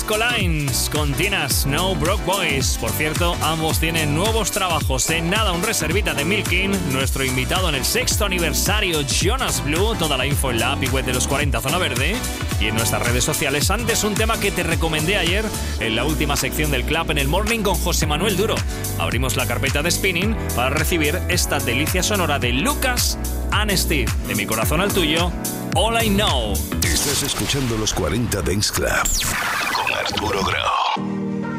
Collines con Tina Snow Broke Boys. Por cierto, ambos tienen nuevos trabajos. En nada, un reservita de Milking, nuestro invitado en el 6º aniversario, Jonas Blue. Toda la info en la app y web de los 40 Zona Verde y en nuestras redes sociales. Antes, un tema que te recomendé ayer en la última sección del Club en el Morning con José Manuel Duro. Abrimos la carpeta de Spinning para recibir esta delicia sonora de Lucas and Steve. De mi corazón al tuyo, All I Know. Estás escuchando los 40 Dance Club con Arturo Grau.